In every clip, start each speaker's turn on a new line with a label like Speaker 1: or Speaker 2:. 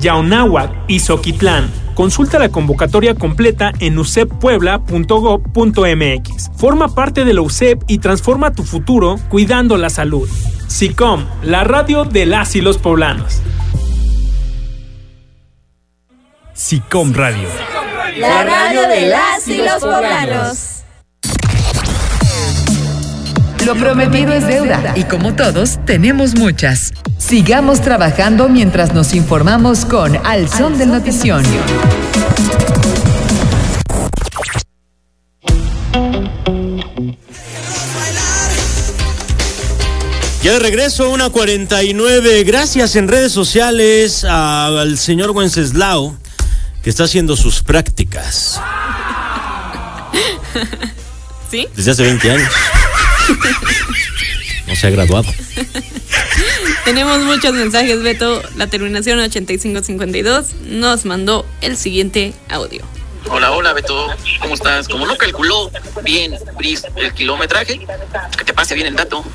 Speaker 1: Yaonáhuac y Zoquitlán. Consulta la convocatoria completa en uceppuebla.gov.mx. Forma parte de la UCEP y transforma tu futuro cuidando la salud. SICOM, la radio de las y los poblanos.
Speaker 2: SICOM Radio.
Speaker 3: La radio de las y los poblanos.
Speaker 4: Lo prometido es deuda y como todos, tenemos muchas. Sigamos trabajando mientras nos informamos con Al Son del Notición.
Speaker 5: Ya de regreso, 1:49. Gracias en redes sociales al señor Wenceslao, que está haciendo sus prácticas.
Speaker 6: ¿Sí?
Speaker 5: Desde hace 20 años. No se ha graduado.
Speaker 6: Tenemos muchos mensajes, Beto. La terminación 8552 nos mandó el siguiente audio.
Speaker 7: Hola, Beto. ¿Cómo estás? Como no calculó bien, Brice, el kilometraje, que te pase bien el dato.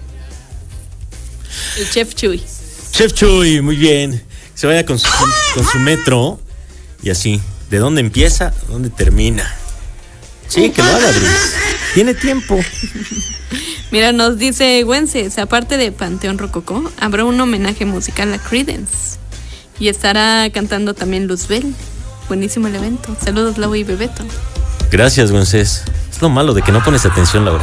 Speaker 6: El Chef Chuy.
Speaker 5: Chef Chuy, muy bien. Se vaya con su metro y así. ¿De dónde empieza? ¿Dónde termina? Sí, que lo haga, Brice. Tiene tiempo.
Speaker 6: Mira, nos dice Wences, aparte de Panteón Rococó, habrá un homenaje musical a Creedence. Y estará cantando también Luzbel. Buenísimo el evento. Saludos, Lau y Bebeto.
Speaker 5: Gracias, Wences. Es lo malo de que no pones atención, Laura.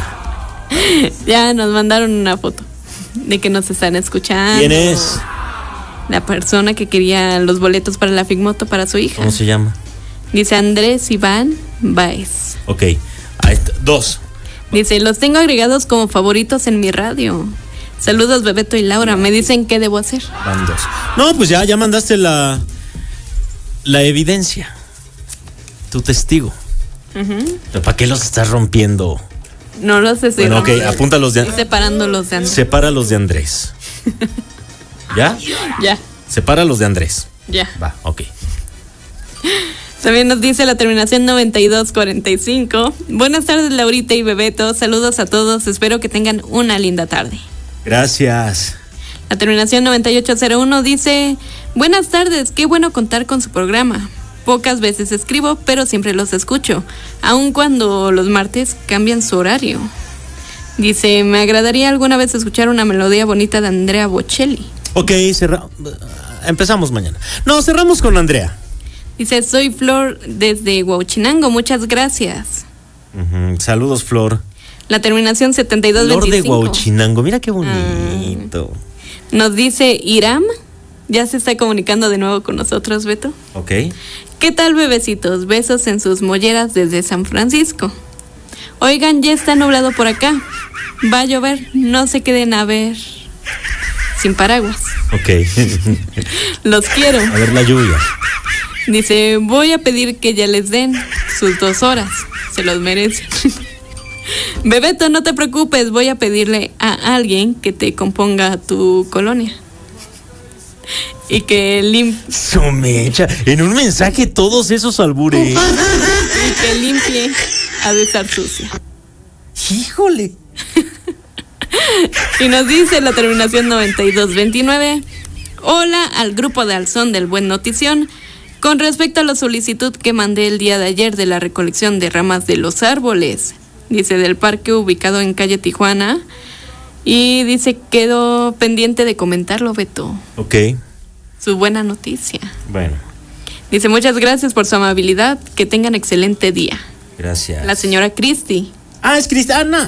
Speaker 6: Ya nos mandaron una foto de que nos están escuchando.
Speaker 5: ¿Quién es?
Speaker 6: La persona que quería los boletos para la Figmoto para su hija.
Speaker 5: ¿Cómo se llama?
Speaker 6: Dice Andrés Iván Baez.
Speaker 5: Ok, ahí está. 2.
Speaker 6: Dice, los tengo agregados como favoritos en mi radio. Saludos, Bebeto y Laura. Me dicen qué debo hacer.
Speaker 5: Van 2. No, pues ya mandaste la evidencia. Tu testigo. ¿Pero para qué los estás rompiendo?
Speaker 6: No los estoy
Speaker 5: rompiendo. Ok, apúntalos de
Speaker 6: Estoy separándolos de Andrés.
Speaker 5: Sepáralos de Andrés. ¿Ya?
Speaker 6: Ya.
Speaker 5: Sepáralos de Andrés.
Speaker 6: Ya.
Speaker 5: Va, ok.
Speaker 6: También nos dice la terminación 9245. Buenas tardes, Laurita y Bebeto. Saludos a todos. Espero que tengan una linda tarde.
Speaker 5: Gracias.
Speaker 6: La terminación 9801 dice: buenas tardes, qué bueno contar con su programa. Pocas veces escribo, pero siempre los escucho, aun cuando los martes cambian su horario. Dice, me agradaría alguna vez escuchar una melodía bonita de Andrea Bocelli.
Speaker 5: Ok, empezamos mañana. No, cerramos con Andrea.
Speaker 6: Dice, soy Flor desde Huauchinango, muchas gracias.
Speaker 5: Saludos, Flor.
Speaker 6: La terminación 7225.
Speaker 5: Flor de Huauchinango, mira qué bonito.
Speaker 6: Nos dice Iram, ya se está comunicando de nuevo con nosotros, Beto.
Speaker 5: Ok.
Speaker 6: ¿Qué tal, bebecitos? Besos en sus molleras desde San Francisco. Oigan, ya está nublado por acá. Va a llover, no se queden a ver sin paraguas.
Speaker 5: Ok.
Speaker 6: Los quiero.
Speaker 5: A ver la lluvia.
Speaker 6: Dice, voy a pedir que ya les den sus 2 horas. Se los merecen. Bebeto, no te preocupes, voy a pedirle a alguien que te componga tu colonia. Y que
Speaker 5: Sumecha, en un mensaje todos esos albures.
Speaker 6: Y que limpie, ha de estar sucia.
Speaker 5: Híjole.
Speaker 6: Y nos dice la terminación 9229. Hola al grupo de Al Son del Buen Notición. Con respecto a la solicitud que mandé el día de ayer de la recolección de ramas de los árboles, dice, del parque ubicado en calle Tijuana, y dice, quedó pendiente de comentarlo, Beto.
Speaker 5: Ok.
Speaker 6: Su buena noticia.
Speaker 5: Bueno.
Speaker 6: Dice, muchas gracias por su amabilidad, que tengan excelente día.
Speaker 5: Gracias.
Speaker 6: La señora Cristi.
Speaker 5: Ah, es Cristiana.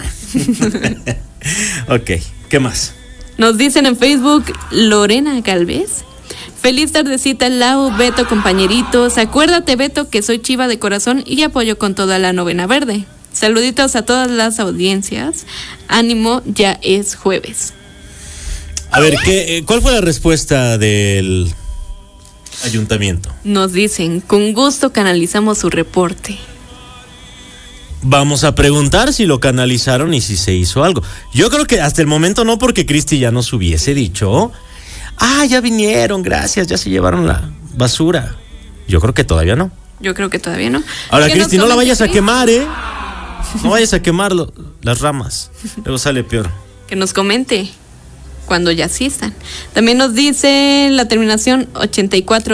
Speaker 5: Ok, ¿qué más?
Speaker 6: Nos dicen en Facebook, Lorena Galvez. Feliz tardecita, Lau, Beto, compañeritos. Acuérdate, Beto, que soy chiva de corazón y apoyo con toda la Novena Verde. Saluditos a todas las audiencias. Ánimo, ya es jueves.
Speaker 5: A ver, ¿cuál fue la respuesta del ayuntamiento?
Speaker 6: Nos dicen, con gusto canalizamos su reporte.
Speaker 5: Vamos a preguntar si lo canalizaron y si se hizo algo. Yo creo que hasta el momento no, porque Cristi ya nos hubiese dicho, ya vinieron, gracias, ya se llevaron la basura. Yo creo que todavía no.
Speaker 6: Yo creo que todavía no.
Speaker 5: Ahora, Cristi, no la vayas a quemar, ¿eh? No vayas a quemar las ramas. Luego sale peor.
Speaker 6: Que nos comente cuando ya asistan. También nos dice la terminación 84